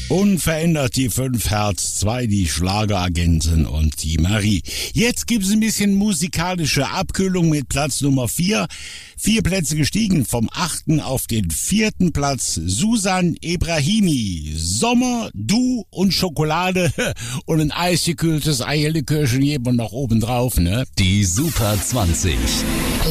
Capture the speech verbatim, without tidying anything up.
Unverändert die fünf, Herz zwei, die Schlageragenten und die Marie. Jetzt gibt es ein bisschen musikalische Abkühlung mit Platz Nummer vier. Vier Plätze gestiegen, vom achten auf den vierten Platz. Susan Ebrahimi. Sommer, du und Schokolade und ein eisgekühltes Eierlikörchen jedem noch oben drauf, ne? Die Super zwanzig.